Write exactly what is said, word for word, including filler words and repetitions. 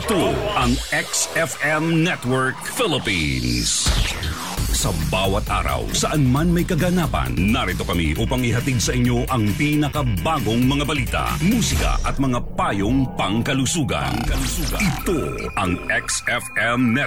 Ito ang X F M Network Philippines. Sa bawat araw, saan man may kaganapan, narito kami upang ihatid sa inyo ang pinakabagong mga balita, musika at mga payong pangkalusugan. Ito ang X F M Network.